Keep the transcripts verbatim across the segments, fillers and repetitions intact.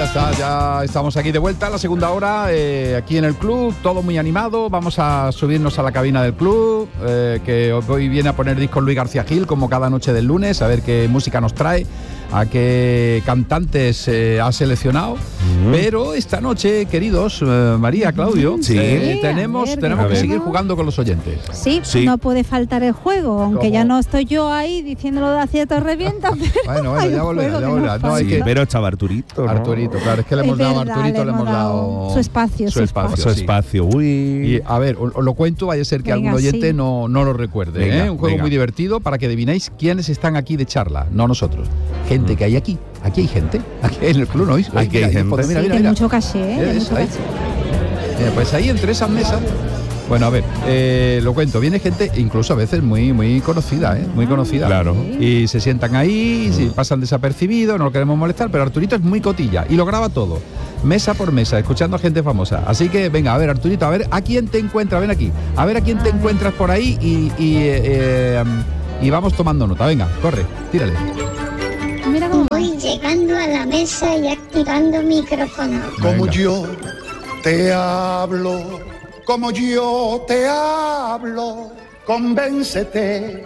está, ya estamos aquí de vuelta, la segunda hora, eh, aquí en el club, todo muy animado. Vamos a subirnos a la cabina del club, eh, que hoy viene a poner discos Luis García Gil, como cada noche del lunes, a ver qué música nos trae, a qué cantantes eh, ha seleccionado. Mm. Pero esta noche, queridos, eh, María, Claudio, sí. eh, tenemos, ver, tenemos que seguir jugando con los oyentes. Sí, sí, no puede faltar el juego, aunque ¿Cómo? Ya no estoy yo ahí diciéndolo de acierto revienta, pero bueno, bueno, ya volverá, ya volverá. No, hay sí, que... pero estaba Arturito, ¿no? Arturito, claro, es que le hemos es dado verdad, a Arturito, le hemos dado, dado su espacio, su su espacio, espacio. Su espacio, uy. Y a ver, os lo cuento, vaya a ser que venga, algún oyente sí. no, no lo recuerde. Venga, ¿eh? Un juego venga. muy divertido para que adivinéis quiénes están aquí de charla, no nosotros. Gente mm. que hay aquí. Aquí hay gente, aquí en el club, ¿no? Aquí hay mira, gente. Mira, mira, sí, mira. De mucho caché, ¿eh? De Es, mucho ahí. caché. Eh, pues ahí entre esas mesas. Bueno, a ver, eh, lo cuento, viene gente incluso a veces muy muy conocida, ¿eh? Muy conocida. Claro. Y se sientan ahí, mm. y pasan desapercibidos, no lo queremos molestar, pero Arturito es muy cotilla y lo graba todo, mesa por mesa, escuchando a gente famosa. Así que venga, a ver, Arturito, a ver a quién te encuentras, ven aquí, a ver a quién a te ver. encuentras por ahí y, y, eh, y vamos tomando nota. Venga, corre, tírale. Mira cómo voy llegando a la mesa y activando micrófono. Como yo te hablo, como yo te hablo, convéncete,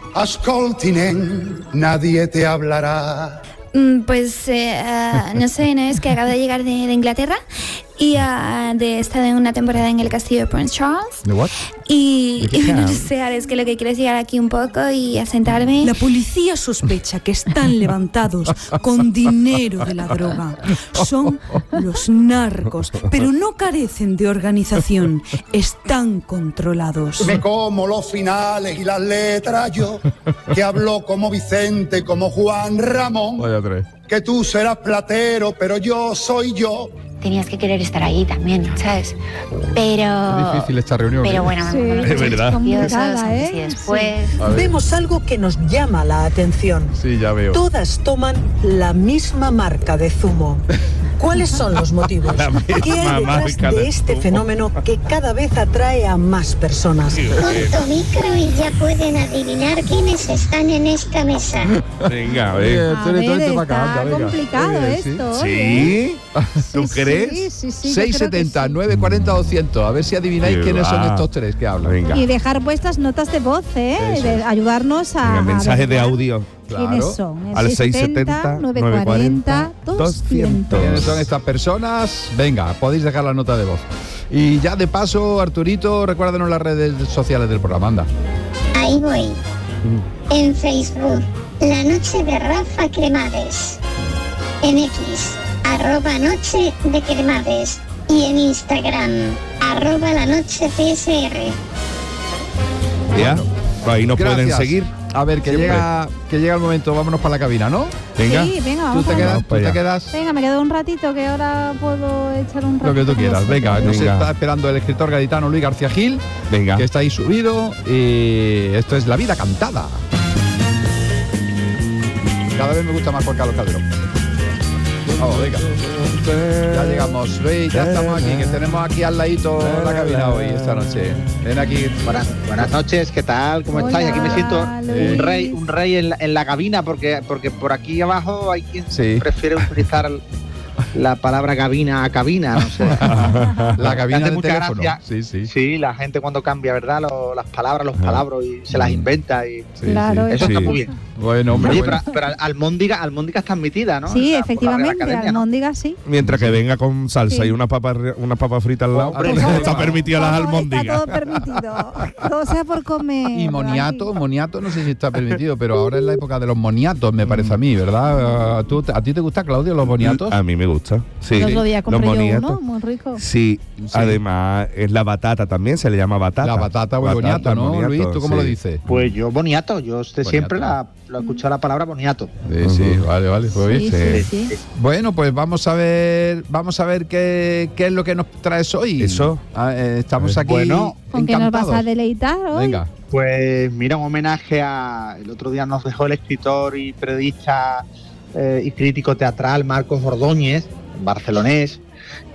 ascoltinen, nadie te hablará. Pues eh, uh, no sé, no es que acabo de llegar de, de Inglaterra y uh, de estar en una temporada en el castillo de Prince Charles. ¿De what? Y, y no sé, ahora es que lo que quiero es llegar aquí un poco y asentarme. La policía sospecha que están levantados con dinero de la droga. Son los narcos, pero no carecen de organización. Están controlados. Me como los finales y las letras yo, que hablo como Vicente, como Juan Ramón. Vaya tres. Que tú serás platero, pero yo soy yo. Tenías que querer estar ahí también, ¿sabes? Pero... Es difícil esta reunión. Pero bueno, sí, es verdad. Complicada, ¿eh? Y después... Sí. Vemos algo que nos llama la atención. Sí, ya veo. Todas toman la misma marca de zumo. ¿Cuáles son los motivos? ¿Qué hay detrás de, de este zumo. fenómeno que cada vez atrae a más personas? Punto micro y ya pueden adivinar quiénes están en esta mesa. Venga, a ver. A ver, está complicado esto. ¿Sí? ¿eh? ¿Tú sí, crees? Sí, sí, sí, seis setenta, nueve cuarenta, doscientos. A ver si adivináis Qué quiénes va. son estos tres que hablan. Venga. Y dejar vuestras notas de voz, ¿eh? Eso De es. ayudarnos a... Venga, mensaje a de audio. ¿Quiénes Claro. son? El Al seis setenta, nueve cuarenta, doscientos. ¿Quiénes son estas personas? Venga, podéis dejar la nota de voz. Y ya de paso, Arturito, recuérdanos las redes sociales del programa, anda. Ahí voy. En Facebook, La Noche de Rafa Cremades. En X, arroba Noche de Cremades. Y en Instagram, arroba La Noche C S R. Ya, pues ahí nos Gracias. pueden seguir. A ver, que llega, que llega el momento, vámonos para la cabina, ¿no? Venga. Sí, venga, ¿Tú vamos te a quedas? Vamos ¿Tú para te allá. quedas? Venga, me quedo un ratito, que ahora puedo echar un ratito. Lo que tú con quieras. vosotros. Venga, nos Venga. está esperando el escritor gaditano Luis García Gil, Venga. que está ahí subido. Y esto es La Vida Cantada. Cada vez me gusta más Juan Carlos Calderón. Vamos, venga. Ya llegamos, Luis, ya estamos aquí, que tenemos aquí al ladito la cabina hoy, esta noche. Ven aquí. Buenas, buenas noches, ¿qué tal? ¿Cómo Hola, estáis? Aquí me siento Luis. un rey, un rey en la, en la cabina, porque, porque por aquí abajo hay quien Sí. prefiere utilizar la palabra cabina a cabina, no sé. La cabina Me hace del mucha teléfono. gracia. Sí, sí. Sí, la gente cuando cambia, ¿verdad? Lo- las palabras, los palabras y se las inventa y Sí, Claro, sí. eso Sí. está muy bien. Bueno, hombre, Oye, bueno. pero, pero Almóndiga, Almóndiga está admitida, ¿no? Sí, O sea, por la efectivamente, Real Academia, ¿no? almóndiga sí. Mientras que venga con salsa Sí. y una papa una papa frita al lado, Hombre, está permitido las Todo Está almóndigas. todo permitido. Todo sea por comer. Y moniato, Aquí. moniato no sé si está permitido, pero ahora es la época de los moniatos, me parece a mí, ¿verdad? ¿Tú, ¿A ti te gusta, Claudio, los boniatos? A mí me gusta. Sí. El otro día compré yo boniatos. uno, muy rico. Sí, Sí. además es la batata también, se le llama batata. La batata o el boniato, ¿no, boniato, Luis? ¿Tú cómo sí. lo dices? Pues yo boniato, yo usted Boniato. siempre la, lo he escuchado la palabra boniato. Sí, sí, vale, vale, pues Sí, bien. sí, sí. Bueno, pues vamos a ver, vamos a ver qué, qué es lo que nos traes hoy. Eso. Ah, eh, estamos Eh, aquí bueno, ¿Con qué nos vas encantados. a deleitar hoy? Venga. Pues mira, un homenaje a... El otro día nos dejó el escritor y periodista eh, y crítico teatral Marcos Ordóñez, barcelonés,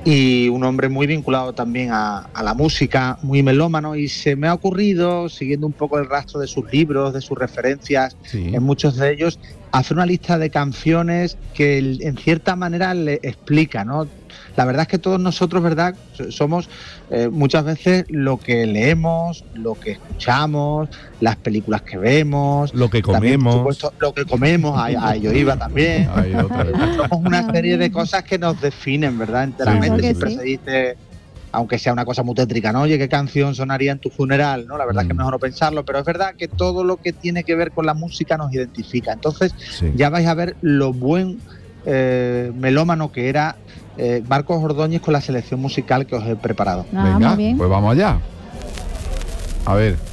y un hombre muy vinculado también a, a la música, muy melómano, y se me ha ocurrido, siguiendo un poco el rastro de sus libros, de sus referencias, Sí. en muchos de ellos, hacer una lista de canciones que en cierta manera le explica, ¿no? La verdad es que todos nosotros, ¿verdad?, somos eh, muchas veces lo que leemos, lo que escuchamos, las películas que vemos, Lo que también, por comemos. supuesto, lo que comemos, a, a ello iba también. Ahí, otra vez. Somos una serie de cosas que nos definen, ¿verdad?, enteramente. Claro que Siempre sí. se dice, aunque sea una cosa muy tétrica, ¿no? Oye, ¿qué canción sonaría en tu funeral? ¿No? La verdad es que es mejor no pensarlo, pero es verdad que todo lo que tiene que ver con la música nos identifica. Entonces, Sí. ya vais a ver lo buen eh, melómano que era eh, Marcos Ordóñez con la selección musical que os he preparado. Ah, Venga, muy bien. pues vamos allá. A ver.